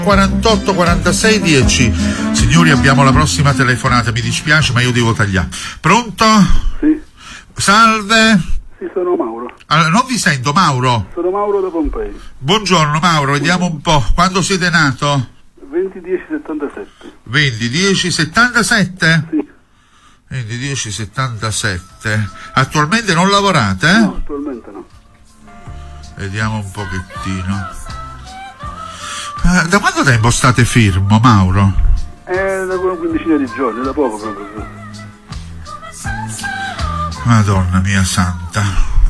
48 46 10. Signori, abbiamo la prossima telefonata, mi dispiace ma io devo tagliare. Pronto? Sì. Salve. Sì, sono Mauro. Allora, non vi sento, Mauro. Sono Mauro da Pompei. Buongiorno Mauro, vediamo un po'. Quando siete nato? 20-10-77. 20-10-77? Sì. 20-10-77. Attualmente non lavorate? No, attualmente no. Vediamo un pochettino. Da quanto tempo state fermo, Mauro? Da una quindicina di giorni, da poco proprio. Madonna mia santa.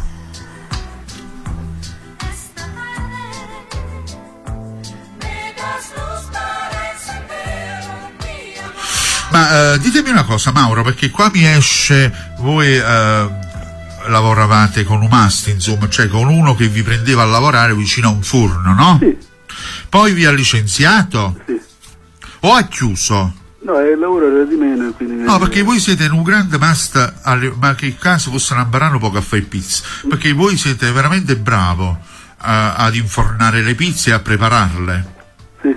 Ma ditemi una cosa, Mauro, perché qua mi esce, voi lavoravate con un masti, insomma, cioè con uno che vi prendeva a lavorare vicino a un forno, no? Sì. Poi vi ha licenziato? Sì. O ha chiuso? No, il lavoro era di meno, quindi... No, perché voi siete in un grande mast, ma che caso fossero imparare poco a fare pizza, perché voi siete veramente bravo ad infornare le pizze e a prepararle. Sì.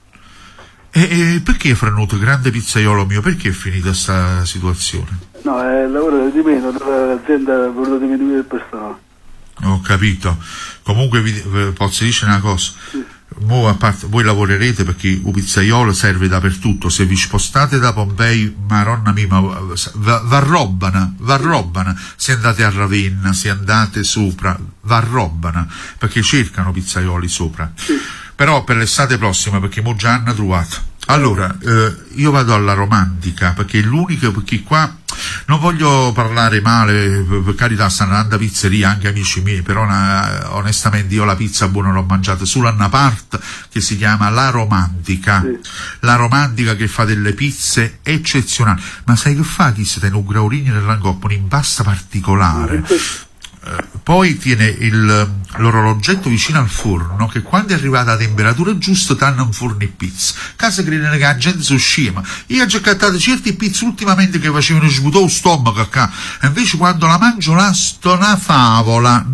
E perché Franuto, grande pizzaiolo mio, perché è finita questa situazione? No, il lavoro era di meno, l'azienda ha voluto diminuire il personale. Ho capito. Comunque posso dire una cosa. Sì. Mo, a parte, voi lavorerete perché il pizzaiolo serve dappertutto. Se vi spostate da Pompei, maronna mia, varrobbana, se andate a Ravenna, se andate sopra, varrobbana, perché cercano pizzaioli sopra. Sì. Però per l'estate prossima, perché mo già hanno trovato. Allora, io vado alla Romantica, perché è l'unico, perché qua non voglio parlare male, per carità, stanno andando a pizzeria anche amici miei, però onestamente io la pizza buona l'ho mangiata solo a una parte che si chiama La Romantica. Sì. La Romantica, che fa delle pizze eccezionali. Ma sai che fa? Chi si tiene un graurini nell'angoppo, un'impasta particolare. Poi tiene l'orologetto vicino al forno, che quando è arrivata la temperatura giusta danno un forno e pizza. Casa credere che la gente sono scema. Io ho già cattato certe pizze ultimamente che facevano svuotare lo stomaco e invece quando la mangio là sto una favola,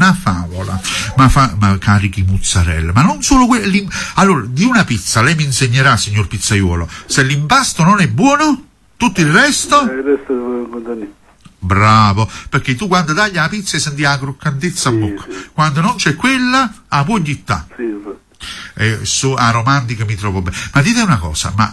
ma carichi mozzarella, ma non solo quello. Allora, di una pizza lei mi insegnerà, signor pizzaiuolo, se l'impasto non è buono, tutto il resto? Il resto devo contare. Bravo, perché tu quando tagli la pizza senti la croccantezza a bocca, sì. Quando non c'è quella, a pugnità. Sì. A Romantica mi trovo bene. Ma dite una cosa, ma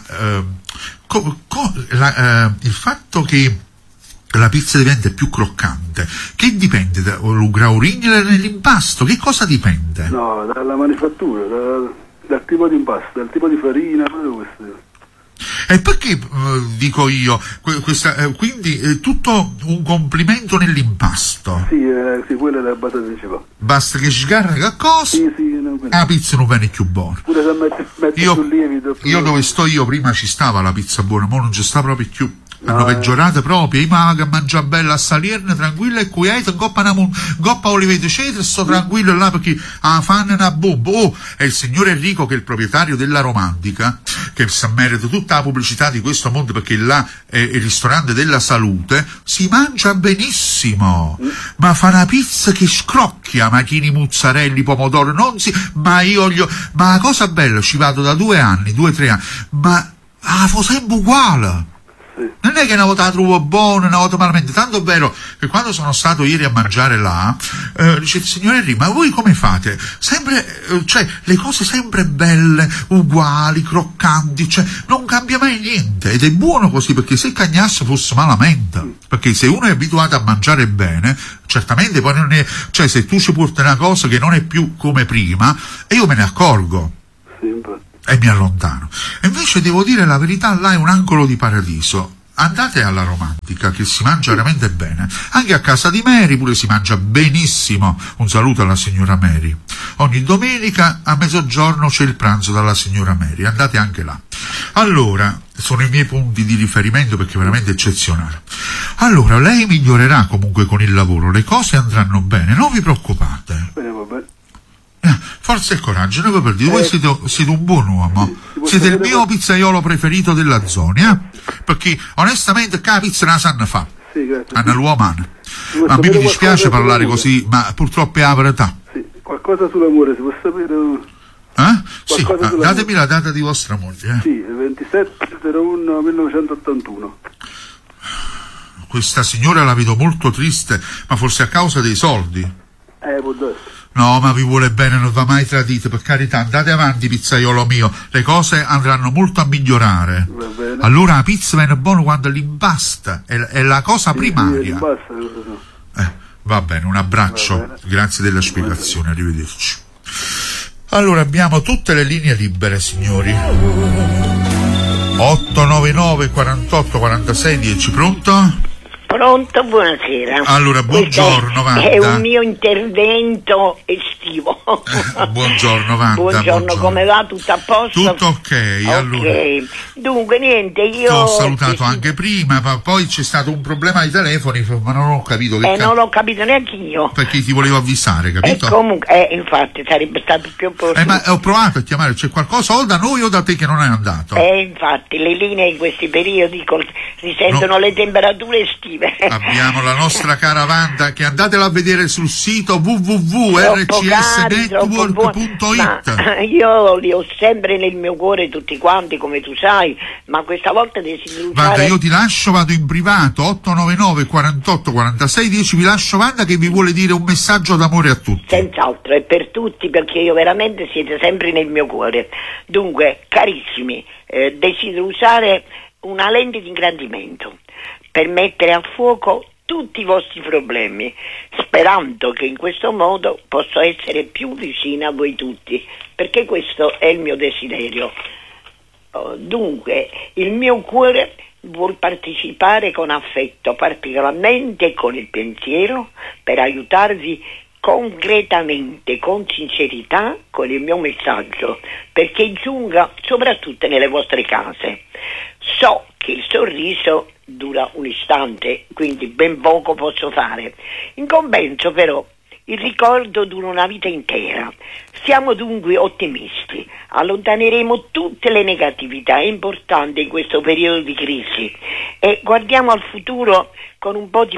il fatto che la pizza diventa più croccante, che dipende dal graurigno nell'impasto? Che cosa dipende? No, dalla manifattura, dal tipo di impasto, dal tipo di farina, tutto questo. E perché dico io quindi è tutto un complimento nell'impasto? Sì, quella è la base principale. Basta che sgarra che cosa? Sì, la pizza non viene più buona. Pure se metti sul lievito. Io dove sto io prima ci stava la pizza buona, ma non ci sta proprio più. Hanno peggiorato proprio. Io che mangia bella a salirne tranquilla e quieta, goppa oliveto cetre, sto tranquillo là perché fanno una bomba. È il signor Enrico, che è il proprietario della Romantica, che si merita tutta la pubblicità di questo mondo, perché là è il ristorante della salute, si mangia benissimo, ma fa una pizza che scrocchia, macchini, mozzarelli, pomodoro, ma la cosa bella, ci vado da 2 anni, 2-3 anni, ma fa sempre uguale. Non è che una volta la trovo buona, una volta malamente, tanto è vero che quando sono stato ieri a mangiare là, dice il signore Henry, ma voi come fate? Sempre, cioè, le cose sempre belle, uguali, croccanti, cioè, non cambia mai niente, ed è buono così, perché se cagnasse fosse malamente, perché se uno è abituato a mangiare bene, certamente poi non è, cioè, se tu ci porti una cosa che non è più come prima, e io me ne accorgo. E mi allontano. E invece devo dire la verità, là è un angolo di paradiso. Andate alla Romantica, che si mangia veramente bene. Anche a casa di Mary pure si mangia benissimo. Un saluto alla signora Mary. Ogni domenica a mezzogiorno c'è il pranzo dalla signora Mary. Andate anche là. Allora, sono i miei punti di riferimento, perché è veramente eccezionale. Allora, lei migliorerà comunque con il lavoro, le cose andranno bene, non vi preoccupate. Forza e coraggio, ne per dire, voi siete un buon uomo, siete il mio pizzaiolo preferito della zona, perché onestamente che la pizza la sanno fa, hanno l'uomo. Ma a me mi dispiace parlare così, ma purtroppo è la verità. Qualcosa sull'amore si può sapere? Sì, datemi la data di vostra moglie. Sì, il 27/01/1981. Questa signora la vedo molto triste, ma forse a causa dei soldi. Può darsi. No, ma vi vuole bene, non va mai tradito, per carità, andate avanti, pizzaiolo mio, le cose andranno molto a migliorare. Va bene. Allora la pizza viene buona quando l'impasta, è la cosa primaria. Va bene, un abbraccio, grazie della spiegazione, arrivederci. Allora abbiamo tutte le linee libere, signori. 899 48 46 10, pronto? Pronto, buonasera. Allora, buongiorno, Wanda. È un mio intervento estivo. Buongiorno, Wanda. Buongiorno, come va? Tutto a posto? Tutto ok, allora. Dunque, niente, io... Ti ho salutato anche prima, ma poi c'è stato un problema ai telefoni, ma non ho capito che non l'ho capito neanche io. Perché ti volevo avvisare, capito? Comunque, infatti, sarebbe stato più opportuno. Ma ho provato a chiamare, c'è qualcosa o da noi o da te che non è andato? Infatti, le linee in questi periodi risentono le temperature estive. Abbiamo la nostra cara Wanda, che andatela a vedere sul sito www.rcsnetwork.it. Io li ho sempre nel mio cuore tutti quanti, come tu sai, ma questa volta desidero usare... Wanda, io ti lascio, vado in privato, 899 48 46 10, vi lascio Wanda che vi vuole dire un messaggio d'amore a tutti. Senz'altro, è per tutti, perché io veramente siete sempre nel mio cuore. Dunque, carissimi, desidero usare una lente di ingrandimento per mettere a fuoco tutti i vostri problemi, sperando che in questo modo posso essere più vicina a voi tutti, perché questo è il mio desiderio. Dunque, il mio cuore vuol partecipare con affetto, particolarmente con il pensiero, per aiutarvi concretamente, con sincerità, con il mio messaggio, perché giunga soprattutto nelle vostre case. So che il sorriso dura un istante, quindi ben poco posso fare. In compenso però il ricordo dura una vita intera. Siamo dunque ottimisti, allontaneremo tutte le negatività importanti in questo periodo di crisi e guardiamo al futuro con un po' di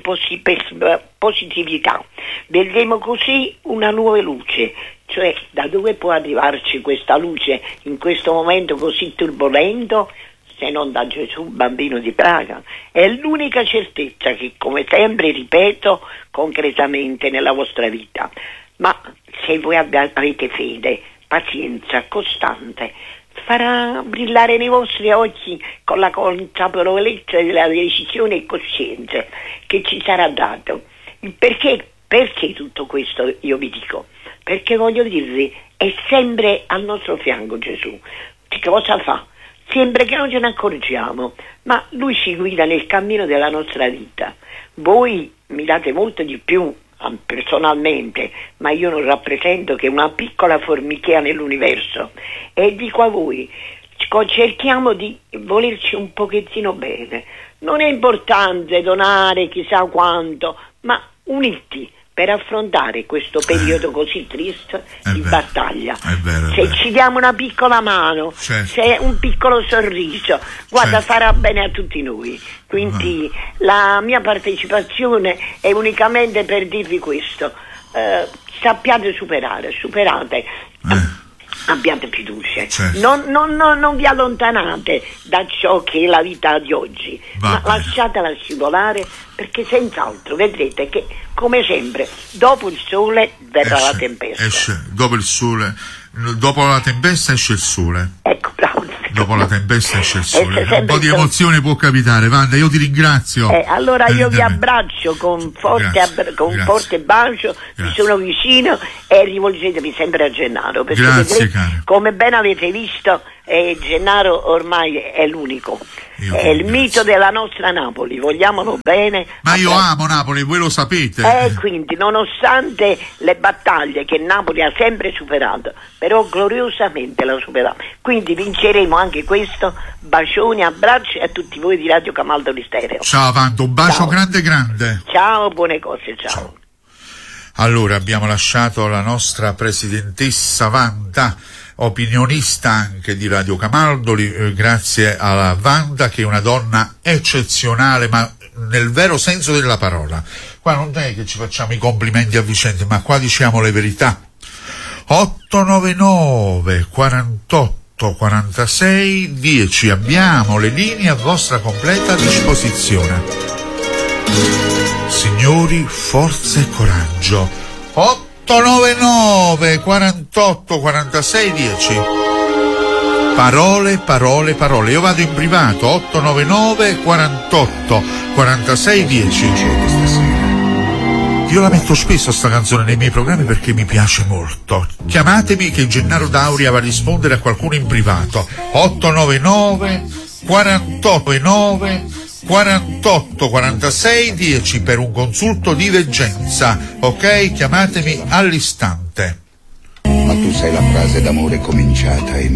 positività. Vedremo così una nuova luce, cioè da dove può arrivarci questa luce in questo momento così turbolento? Se non da Gesù, bambino di Praga. È l'unica certezza che, come sempre ripeto, concretamente nella vostra vita. Ma se voi avete fede, pazienza costante, farà brillare nei vostri occhi con la consapevolezza della decisione e coscienza che ci sarà dato. Perché tutto questo io vi dico? Perché voglio dirvi, è sempre al nostro fianco Gesù. Che cosa fa? Sempre che non ce ne accorgiamo, ma Lui ci guida nel cammino della nostra vita. Voi mi date molto di più personalmente, ma io non rappresento che una piccola formichea nell'universo, e dico a voi, cerchiamo di volerci un pochettino bene. Non è importante donare chissà quanto, ma uniti per affrontare questo periodo così triste di battaglia. Se ci diamo una piccola mano, se un piccolo sorriso, guarda, farà bene a tutti noi. Quindi la mia partecipazione è unicamente per dirvi questo. Sappiate superate. Abbiate fiducia, non vi allontanate da ciò che è la vita di oggi, ma lasciatela scivolare, perché senz'altro vedrete che, come sempre, dopo il sole verrà la tempesta. Dopo la tempesta esce il sole. Ecco, bravo. Dopo la tempesta esce il sole. Un po' di emozione può capitare, Wanda, io ti ringrazio. Allora io vi abbraccio con forte bacio, vi sono vicino, e rivolgetevi sempre a Gennaro, perché grazie, caro. Come ben avete visto, Gennaro ormai è l'unico. È il mito della nostra Napoli, vogliamolo bene. Ma io amo Napoli, voi lo sapete. Quindi, nonostante le battaglie che Napoli ha sempre superato, però gloriosamente l'ha superato. Quindi vinceremo anche questo. Bacioni, abbracci a tutti voi di Radio Camaldoli Stereo. Ciao Wanda, un bacio grande. Ciao, buone cose, ciao. Allora, abbiamo lasciato la nostra presidentessa Wanda, opinionista anche di Radio Camaldoli, grazie alla Wanda, che è una donna eccezionale, ma nel vero senso della parola. Qua non è che ci facciamo i complimenti a vicenda, ma qua diciamo le verità. 899 48 46 10. Abbiamo le linee a vostra completa disposizione. Signori, forza e coraggio. 899 48 46 10. Parole, parole, parole. Io vado in privato. 899 48 46 10. Io la metto spesso sta canzone nei miei programmi perché mi piace molto. Chiamatemi che Gennaro Dauria va a rispondere a qualcuno in privato. 899 48 48 46 10 per un consulto di veggenza. Ok? Chiamatemi all'istante. Ma tu sai la frase d'amore cominciata e